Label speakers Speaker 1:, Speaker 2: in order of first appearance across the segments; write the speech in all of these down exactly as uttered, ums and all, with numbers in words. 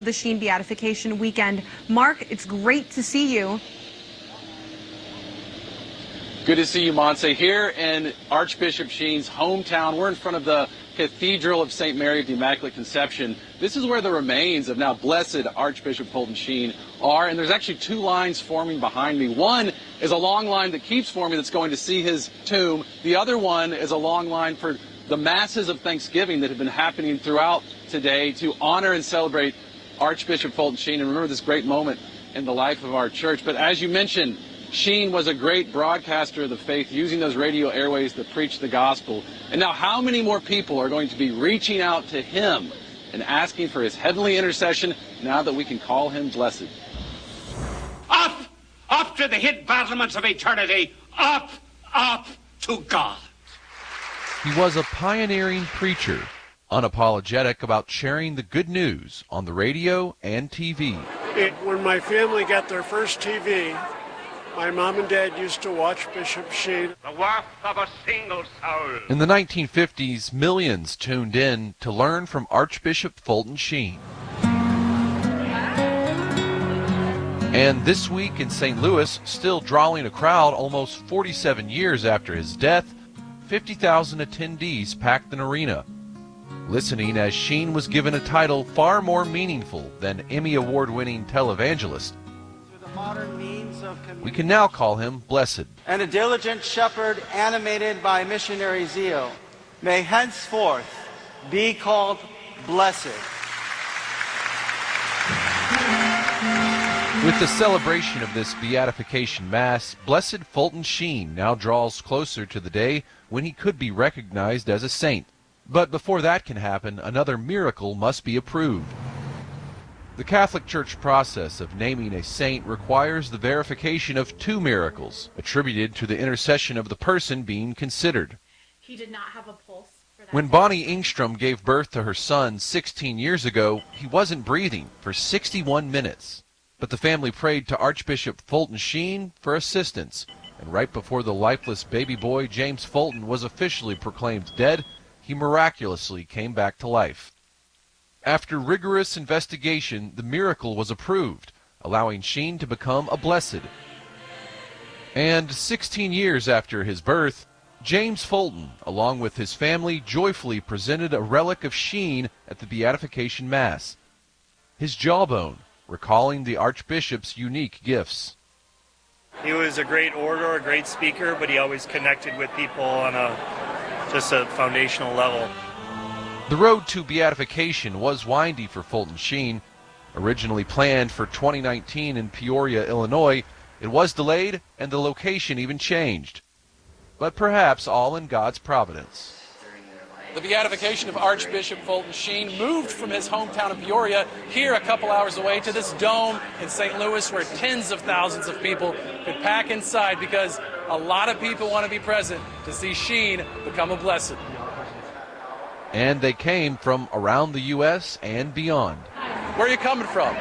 Speaker 1: The Sheen Beatification Weekend. Mark, it's great to see you.
Speaker 2: Good to see you, Montse. Here in Archbishop Sheen's hometown, we're in front of the Cathedral of Saint Mary of the Immaculate Conception. This is where the remains of now blessed Archbishop Fulton Sheen are, and there's actually two lines forming behind me. One is a long line that keeps forming that's going to see his tomb. The other one is a long line for the masses of Thanksgiving that have been happening throughout today to honor and celebrate Archbishop Fulton Sheen and remember this great moment in the life of our church. But as you mentioned, Sheen was a great broadcaster of the faith, using those radio airways to preach the gospel. And now how many more people are going to be reaching out to him and asking for his heavenly intercession now that we can call him blessed?
Speaker 3: Up, up to the hid battlements of eternity, up, up to God.
Speaker 4: He was a pioneering preacher, unapologetic about sharing the good news on the radio and T V.
Speaker 5: It, when my family got their first T V, my mom and dad used to watch Bishop Sheen.
Speaker 3: The worth of a single soul.
Speaker 4: In the nineteen fifties, millions tuned in to learn from Archbishop Fulton Sheen. And this week in Saint Louis, still drawing a crowd almost forty-seven years after his death, fifty thousand attendees packed an arena, listening as Sheen was given a title far more meaningful than Emmy Award-winning televangelist. We can now call him blessed.
Speaker 6: And a diligent shepherd animated by missionary zeal may henceforth be called blessed.
Speaker 4: With the celebration of this beatification mass, blessed Fulton Sheen now draws closer to the day when he could be recognized as a saint. But before that can happen, another miracle must be approved. The Catholic Church process of naming a saint requires the verification of two miracles attributed to the intercession of the person being considered.
Speaker 7: He did not have a pulse for that.
Speaker 4: When Bonnie Engstrom gave birth to her son sixteen years ago, he wasn't breathing for sixty-one minutes. But the family prayed to Archbishop Fulton Sheen for assistance, and right before the lifeless baby boy James Fulton was officially proclaimed dead, he miraculously came back to life. After rigorous investigation, the miracle was approved, allowing Sheen to become a blessed. And sixteen years after his birth, James Fulton, along with his family, joyfully presented a relic of Sheen at the Beatification Mass, his jawbone, recalling the Archbishop's unique gifts.
Speaker 8: He was a great orator, a great speaker, but he always connected with people on a just a foundational level.
Speaker 4: The road to beatification was windy for Fulton Sheen. Originally planned for twenty nineteen in Peoria, Illinois, it was delayed and the location even changed. But perhaps all in God's providence.
Speaker 2: The beatification of Archbishop Fulton Sheen moved from his hometown of Peoria here a couple hours away to this dome in Saint Louis where tens of thousands of people could pack inside because a lot of people want to be present to see Sheen become a blessed.
Speaker 4: And they came from around the U S and beyond.
Speaker 2: Where are you coming from?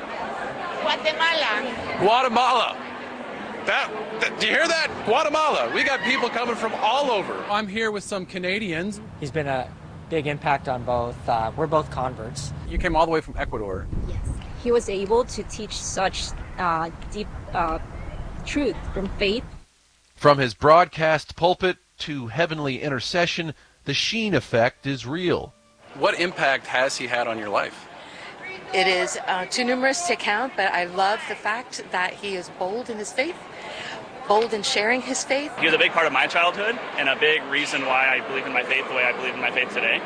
Speaker 9: Guatemala.
Speaker 2: Guatemala. That, that, do you hear that? Guatemala. We got people coming from all over. I'm here with some Canadians.
Speaker 10: He's been a big impact on both. Uh, we're both converts.
Speaker 2: You came all the way from Ecuador.
Speaker 11: Yes. He was able to teach such uh, deep uh, truth from faith.
Speaker 4: From his broadcast pulpit to heavenly intercession, the Sheen effect is real.
Speaker 2: What impact has he had on your life?
Speaker 12: It is uh, too numerous to count, but I love the fact that he is bold in his faith, bold in sharing his faith.
Speaker 8: He was a big part of my childhood and a big reason why I believe in my faith the way I believe in my faith today.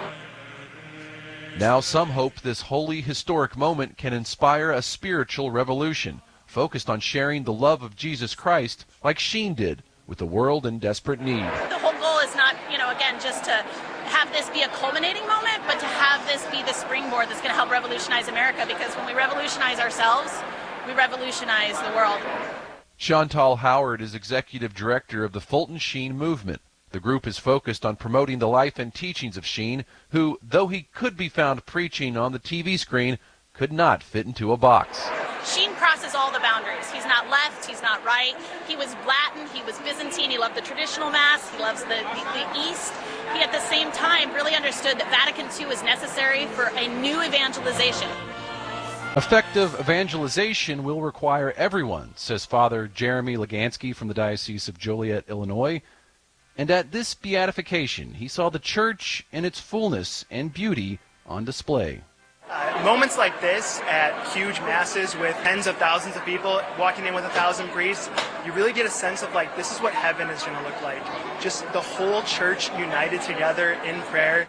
Speaker 4: Now some hope this holy, historic moment can inspire a spiritual revolution focused on sharing the love of Jesus Christ like Sheen did with the world in desperate need.
Speaker 7: The whole goal is not, you know, again, just to have this be a culminating moment, but to have this be the springboard that's going to help revolutionize America, because when we revolutionize ourselves, we revolutionize the world.
Speaker 4: Chantal Howard is executive director of the Fulton Sheen Movement. The group is focused on promoting the life and teachings of Sheen, who, though he could be found preaching on the T V screen, could not fit into a box.
Speaker 7: Sheen crosses all the boundaries. He's not left, he's not right. He was Latin, he was Byzantine, he loved the traditional Mass, he loves the, the, the East. He, at the same time, really understood that Vatican Two is necessary for a new evangelization.
Speaker 4: Effective evangelization will require everyone, says Father Jeremy Legansky from the Diocese of Joliet, Illinois. And at this beatification, he saw the church in its fullness and beauty on display.
Speaker 9: Uh, moments like this at huge masses with tens of thousands of people walking in with a thousand priests, you really get a sense of like, this is what heaven is going to look like. Just the whole church united together in prayer.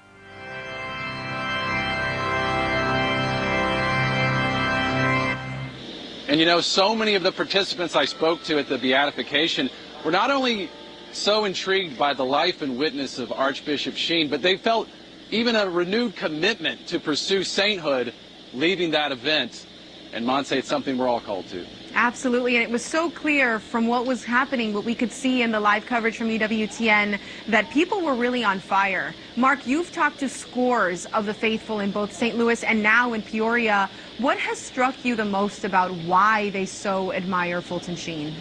Speaker 2: And you know, so many of the participants I spoke to at the beatification were not only so intrigued by the life and witness of Archbishop Sheen, but they felt even a renewed commitment to pursue sainthood leaving that event. And Montse, it's something we're all called to.
Speaker 1: Absolutely, and it was so clear from what was happening, what we could see in the live coverage from E W T N, that people were really on fire. Mark, you've talked to scores of the faithful in both Saint Louis and now in Peoria. What has struck you the most about why they so admire Fulton Sheen?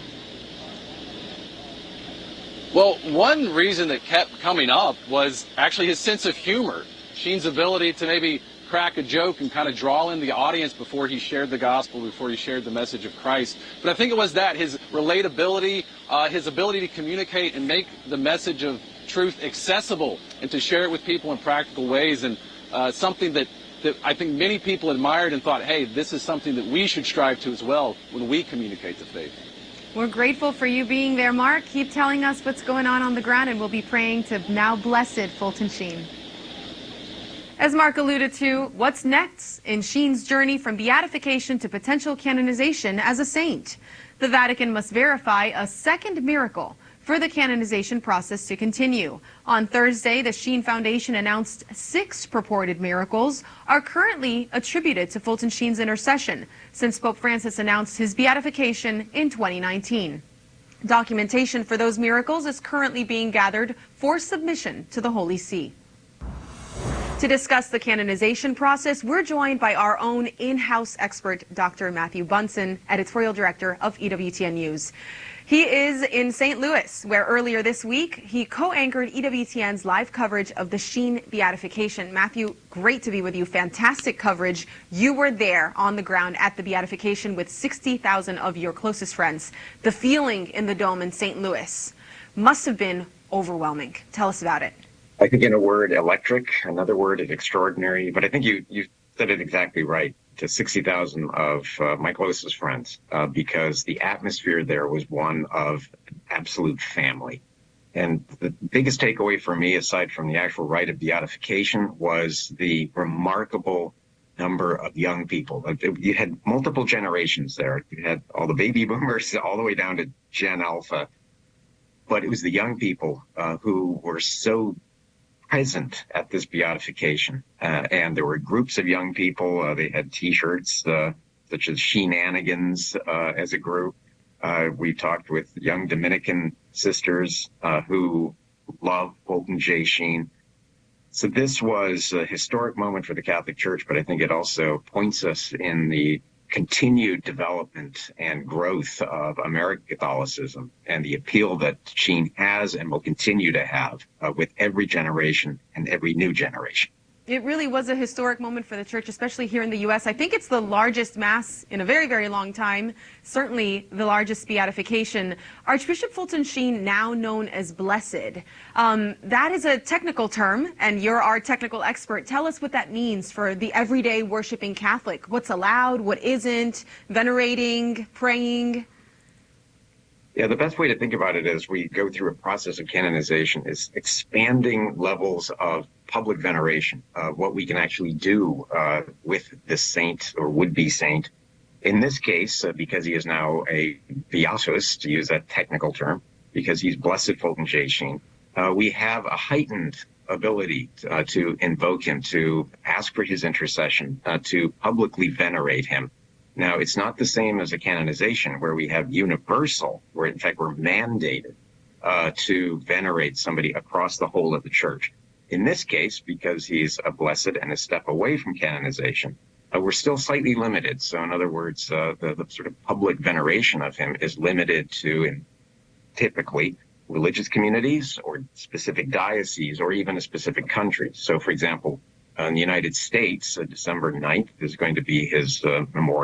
Speaker 2: Well, one reason that kept coming up was actually his sense of humor. Sheen's ability to maybe crack a joke and kind of draw in the audience before he shared the gospel, before he shared the message of Christ. But I think it was that, his relatability, uh, his ability to communicate and make the message of truth accessible and to share it with people in practical ways, and uh, something that, that I think many people admired and thought, hey, this is something that we should strive to as well when we communicate the faith.
Speaker 1: We're grateful for you being there, Mark. Keep telling us what's going on on the ground, and we'll be praying to now blessed Fulton Sheen. As Mark alluded to, what's next in Sheen's journey from beatification to potential canonization as a saint? The Vatican must verify a second miracle for the canonization process to continue. On Thursday, the Sheen Foundation announced six purported miracles are currently attributed to Fulton Sheen's intercession since Pope Francis announced his beatification in twenty nineteen. Documentation for those miracles is currently being gathered for submission to the Holy See. To discuss the canonization process, we're joined by our own in-house expert, Doctor Matthew Bunson, editorial director of E W T N News. He is in Saint Louis, where earlier this week he co-anchored E W T N's live coverage of the Sheen beatification. Matthew, great to be with you. Fantastic coverage. You were there on the ground at the beatification with sixty thousand of your closest friends. The feeling in the Dome in Saint Louis must have been overwhelming. Tell us about it.
Speaker 13: I think in a word, electric. Another word is extraordinary. But I think you, you said it exactly right. To sixty thousand of uh, my closest friends, uh, because the atmosphere there was one of absolute family. And the biggest takeaway for me, aside from the actual rite of beatification, was the remarkable number of young people. You had multiple generations there. You had all the baby boomers all the way down to Gen Alpha. But it was the young people uh, who were so present at this beatification, uh, and there were groups of young people. Uh, they had T-shirts uh, such as Sheenanigans uh, as a group. Uh, we talked with young Dominican sisters uh, who love Fulton J. Sheen. So this was a historic moment for the Catholic Church, but I think it also points us in the continued development and growth of American Catholicism and the appeal that Sheen has and will continue to have uh, with every generation and every new generation.
Speaker 1: It really was a historic moment for the church, especially here in the U S I think it's the largest mass in a very, very long time, certainly the largest beatification. Archbishop Fulton Sheen, now known as Blessed, um, that is a technical term, and you're our technical expert. Tell us what that means for the everyday worshiping Catholic. What's allowed, what isn't, venerating, praying?
Speaker 13: Yeah, the best way to think about it as we go through a process of canonization is expanding levels of public veneration, uh, what we can actually do uh, with this saint or would-be saint. In this case, uh, because he is now a beatus, to use that technical term, because he's Blessed Fulton J. Sheen, uh, we have a heightened ability uh, to invoke him, to ask for his intercession, uh, to publicly venerate him. Now, it's not the same as a canonization where we have universal, where in fact we're mandated uh, to venerate somebody across the whole of the church. In this case, because he's a blessed and a step away from canonization, uh, we're still slightly limited. So in other words, uh, the, the sort of public veneration of him is limited to in typically religious communities or specific dioceses or even a specific country. So for example, in the United States, uh, December ninth is going to be his uh, memorial.